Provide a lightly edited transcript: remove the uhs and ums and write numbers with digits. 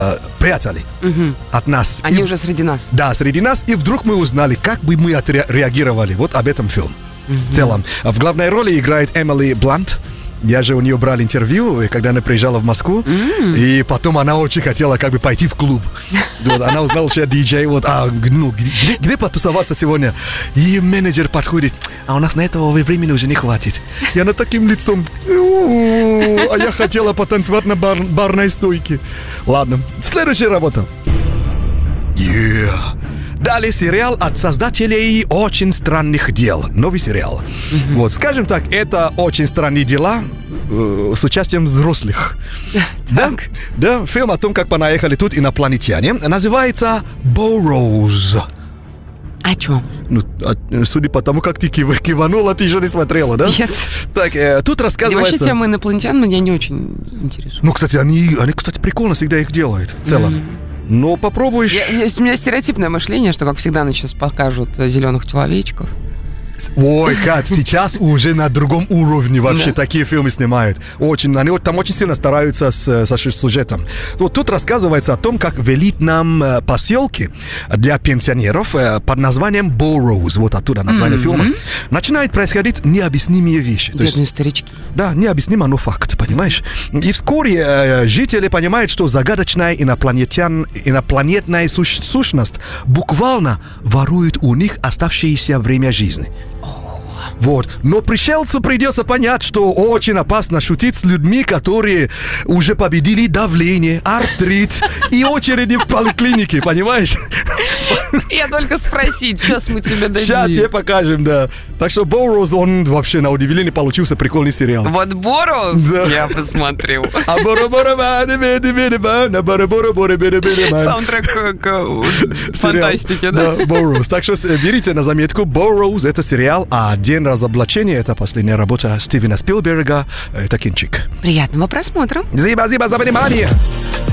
прятали от нас. Они уже среди нас. Да, среди нас. И вдруг мы узнали, как бы мы отреагировали. Вот об этом фильм. В целом. В главной роли играет Эмили Блант. Я же у нее брал интервью, когда она приезжала в Москву, и потом она очень хотела как бы пойти в клуб. Вот, она узнала, что я диджей, вот, где потусоваться сегодня? И менеджер подходит, а у нас на этого времени уже не хватит. И она таким лицом, а я хотела потанцевать на барной стойке. Ладно, следующая работа. Далее сериал от создателей «Очень странных дел». Новый сериал. Вот, скажем так, это «Очень странные дела» с участием взрослых. Да, фильм о том, как понаехали тут инопланетяне. Называется «Burrows». О чем? Ну, судя по тому, как ты киванула, ты еще не смотрела, да? Нет. Так, тут рассказывается... Вообще тема инопланетян меня не очень интересует. Ну, кстати, они, кстати, прикольно всегда их делают в целом. Но попробуешь... У меня стереотипное мышление, что, как всегда, нам сейчас покажут зеленых человечков. Ой, Кать, сейчас уже на другом уровне вообще такие фильмы снимают. Они там очень сильно стараются со сюжетом. Вот тут рассказывается о том, как в элитном поселке для пенсионеров под названием Burrows, вот оттуда название фильма, начинают происходить необъяснимые вещи. Бедные старички. Да, необъяснимо, но факт, понимаешь? И вскоре жители понимают, что загадочная инопланетная сущность буквально ворует у них оставшееся время жизни. Вот. Но пришельцу придется понять, что очень опасно шутить с людьми, которые уже победили давление, артрит и очереди в поликлинике, понимаешь? Я только спросить, сейчас мы тебе дадим. Сейчас тебе покажем, да. Так что Burrows, он вообще на удивление получился прикольный сериал. Вот Burrows да. Я посмотрел. Саундтрек к фантастике, да? Да, Burrows. Так что берите на заметку, Burrows — это сериал, а «День разоблачения» — это последняя работа Стивена Спилберга. Это кинчик. Приятного просмотра. Спасибо за внимание.